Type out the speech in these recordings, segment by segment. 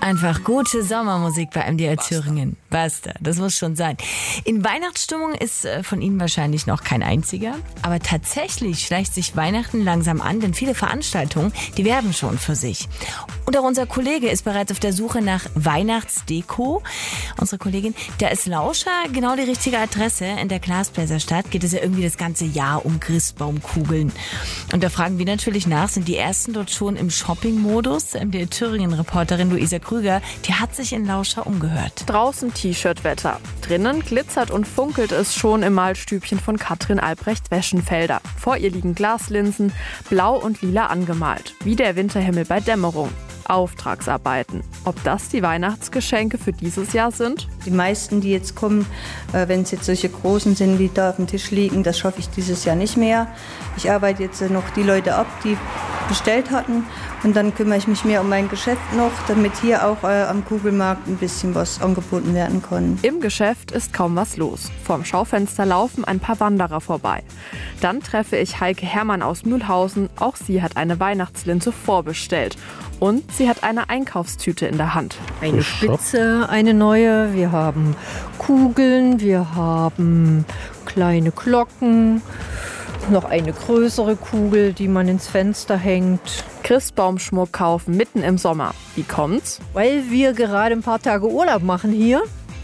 Einfach gute Sommermusik bei MDR Thüringen. Basta, das muss schon sein. In Weihnachtsstimmung ist von Ihnen wahrscheinlich noch kein einziger. Aber tatsächlich schleicht sich Weihnachten langsam an, denn viele Veranstaltungen, die werben schon für sich. Und auch unser Kollege ist bereits auf der Suche nach Weihnachtsdeko. Unsere Kollegin, da ist Lauscher genau die richtige Adresse. In der Glasbläserstadt geht es ja irgendwie das ganze Jahr um Christbaumkugeln. Und da fragen wir natürlich nach, sind die ersten dort schon im Shopping-Modus? MDR Thüringen-Reporterin Luisa Krüger, die hat sich in Lauscher umgehört. Draußen T-Shirt-Wetter. Drinnen glitzert und funkelt es schon im Malstübchen von Katrin Albrecht-Weschenfelder. Vor ihr liegen Glaslinsen, blau und lila angemalt, wie der Winterhimmel bei Dämmerung. Auftragsarbeiten. Ob das die Weihnachtsgeschenke für dieses Jahr sind? Die meisten, die jetzt kommen, wenn es jetzt solche großen sind, die da auf dem Tisch liegen, das schaffe ich dieses Jahr nicht mehr. Ich arbeite jetzt noch die Leute ab, die bestellt hatten, und dann kümmere ich mich mehr um mein Geschäft noch, damit hier auch am Kugelmarkt ein bisschen was angeboten werden kann. Im Geschäft ist kaum was los. Vorm Schaufenster laufen ein paar Wanderer vorbei. Dann treffe ich Heike Herrmann aus Mühlhausen. Auch sie hat eine Weihnachtslinse vorbestellt. Und sie hat eine Einkaufstüte in der Hand. Eine Spitze, eine neue. Wir haben Kugeln, wir haben kleine Glocken, noch eine größere Kugel, die man ins Fenster hängt. Christbaumschmuck kaufen mitten im Sommer. Wie kommt's? Weil wir gerade ein paar Tage Urlaub machen hier.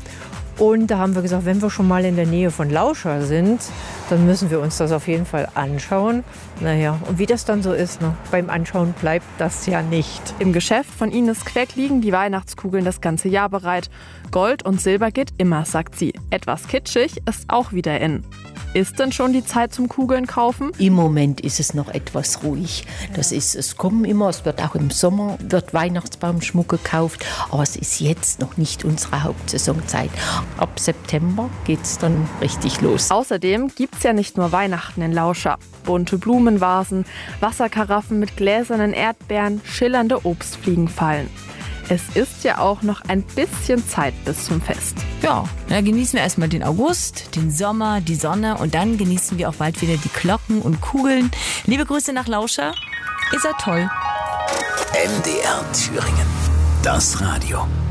Und da haben wir gesagt, wenn wir schon mal in der Nähe von Lauscher sind, dann müssen wir uns das auf jeden Fall anschauen. Naja, und wie das dann so ist, ne? Beim Anschauen bleibt das ja nicht. Im Geschäft von Ines Queck liegen die Weihnachtskugeln das ganze Jahr bereit. Gold und Silber geht immer, sagt sie. Etwas kitschig ist auch wieder in. Ist denn schon die Zeit zum Kugeln kaufen? Im Moment ist es noch etwas ruhig. Es kommen immer, es wird auch im Sommer Weihnachtsbaumschmuck gekauft, aber es ist jetzt noch nicht unsere Hauptsaisonzeit. Ab September geht es dann richtig los. Außerdem gibt es ja nicht nur Weihnachten in Lauscher. Bunte Blumenvasen, Wasserkaraffen mit gläsernen Erdbeeren, schillernde Obstfliegenfallen. Es ist ja auch noch ein bisschen Zeit bis zum Fest. Ja, dann genießen wir erstmal den August, den Sommer, die Sonne und dann genießen wir auch bald wieder die Glocken und Kugeln. Liebe Grüße nach Lauscher. Ihr seid toll. MDR Thüringen. Das Radio.